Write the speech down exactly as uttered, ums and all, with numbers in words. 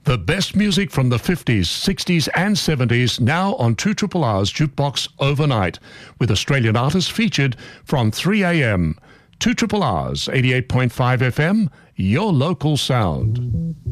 The best music from the fifties, sixties and seventies now on two R R R's Jukebox Overnight, with Australian artists featured from three a.m. two R R R's eighty-eight point five F M, your local sound.